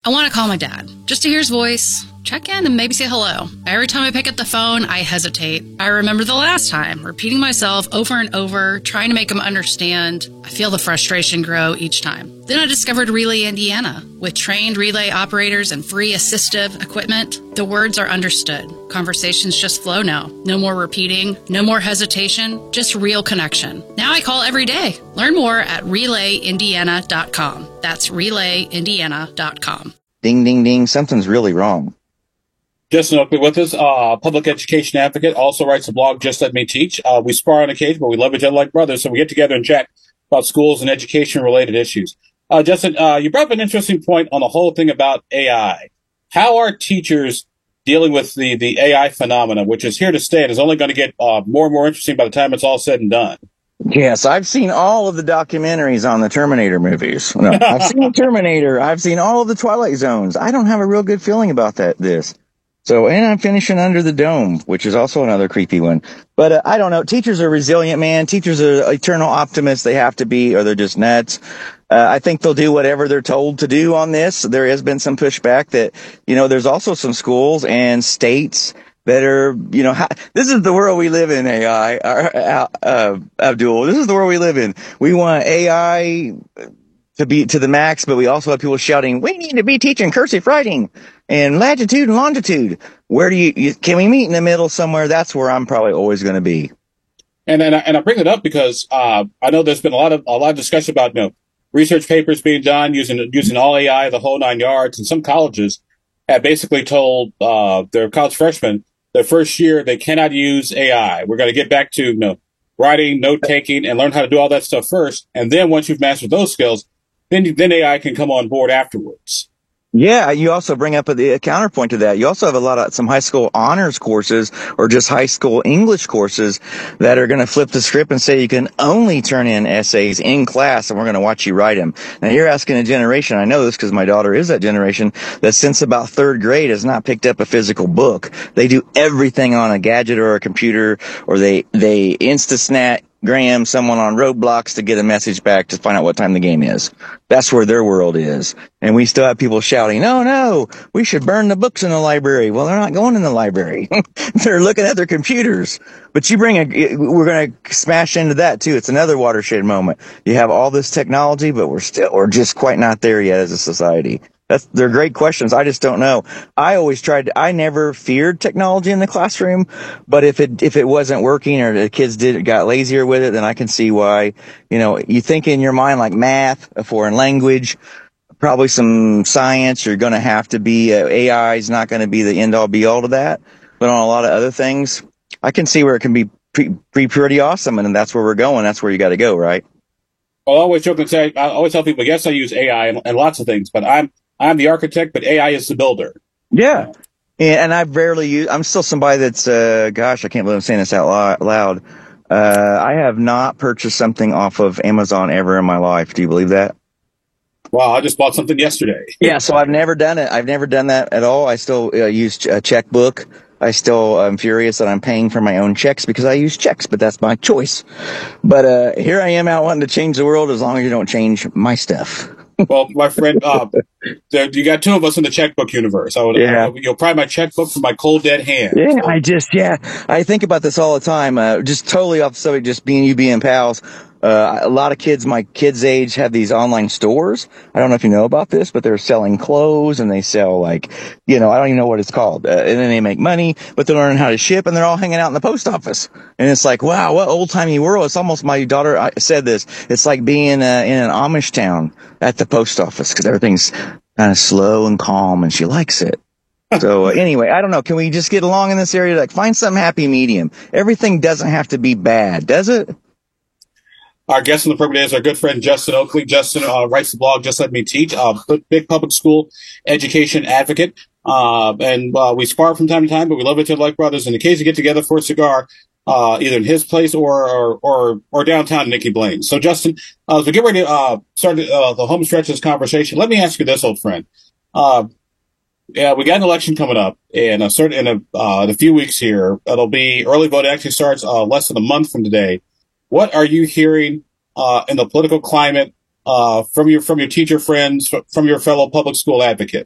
I want to call my dad, just to hear his voice, check in, and maybe say hello. Every time I pick up the phone, I hesitate. I remember the last time, repeating myself over and over, trying to make him understand. I feel the frustration grow each time. Then I discovered Relay Indiana. With trained relay operators and free assistive equipment, the words are understood. Conversations just flow now. No more repeating, no more hesitation, just real connection. Now I call every day. Learn more at relayindiana.com. That's relayindiana.com. Ding, ding, ding. Something's really wrong. Justin Oakley with us, public education advocate, also writes a blog, Just Let Me Teach. We spar on occasion, but we love each other like brothers, so we get together and chat about schools and education-related issues. Justin, you brought up an interesting point on the whole thing about AI. How are teachers dealing with the AI phenomena, which is here to stay and is only going to get more and more interesting by the time it's all said and done? Yes, I've seen all of the documentaries on the Terminator movies. No, I've seen the Terminator. I've seen all of the Twilight Zones. I don't have a real good feeling about this. So, and I'm finishing Under the Dome, which is also another creepy one. But I don't know. Teachers are resilient, man. Teachers are eternal optimists. They have to be, or they're just nuts. I think they'll do whatever they're told to do on this. There has been some pushback that, there's also some schools and states that are, this is the world we live in, AI, Abdul. This is the world we live in. We want AI to be to the max, but we also have people shouting, we need to be teaching cursive writing and latitude and longitude. Where do can we meet in the middle somewhere? That's where I'm probably always going to be. And I bring it up because I know there's been a lot of discussion about research papers being done using all AI, the whole 9 yards, and some colleges have basically told their college freshmen their first year they cannot use AI. We're going to get back to writing, note taking, and learn how to do all that stuff first, and then once you've mastered those skills, then AI can come on board afterwards. Yeah, you also bring up a counterpoint to that. You also have some high school honors courses or just high school English courses that are going to flip the script and say you can only turn in essays in class and we're going to watch you write them. Now you're asking a generation, I know this because my daughter is that generation, that since about third grade has not picked up a physical book. They do everything on a gadget or a computer, or they Instasnap Graham someone on Roblox to get a message back to find out what time the game is. That's where their world is. And we still have people shouting, no, we should burn the books in the library. Well, they're not going in the library. They're looking at their computers. But we're going to smash into that too. It's another watershed moment. You have all this technology, but we're just quite not there yet as a society. They're great questions. I just don't know. I never feared technology in the classroom, but if it wasn't working or the kids got lazier with it, then I can see why. You think in your mind like math, a foreign language, probably some science, you're going to have to be, AI is not going to be the end all be all to that. But on a lot of other things, I can see where it can be pretty awesome. And that's where we're going. That's where you got to go, right? Well, I always joke and say, I always tell people, yes, I use AI and lots of things, but I'm the architect, but AI is the builder. Yeah. And I'm still somebody that's, I can't believe I'm saying this out loud. I have not purchased something off of Amazon ever in my life. Do you believe that? Wow, I just bought something yesterday. Yeah, so I've never done it. I've never done that at all. I still use a checkbook. I still am furious that I'm paying for my own checks because I use checks, but that's my choice. But here I am out wanting to change the world as long as you don't change my stuff. Well, my friend, you got two of us in the checkbook universe. You'll probably my checkbook for my cold dead hand. Yeah, I think about this all the time. Just totally off the subject, just being pals. A lot of kids, my kids' age, have these online stores. I don't know if you know about this, but they're selling clothes and they sell I don't even know what it's called. And then they make money, but they're learning how to ship and they're all hanging out in the post office. And it's like, wow, what old timey world. It's almost, my daughter said this, it's like being in an Amish town at the post office because everything's kind of slow and calm and she likes it. So anyway, I don't know. Can we just get along in this area? Find some happy medium. Everything doesn't have to be bad, does it? Our guest on the program today is our good friend Justin Oakley. Justin writes the blog Just Let Me Teach, big public school education advocate. And we spar from time to time, but we love each other like brothers. And occasionally get together for a cigar, either in his place or downtown in Nikki Blaine's. So Justin, as we get ready to start the home stretch of this conversation, let me ask you this, old friend. Yeah, we got an election coming up, and in a few weeks here. It'll be early vote. Actually starts less than a month from today. What are you hearing in the political climate from your teacher friends, from your fellow public school advocates?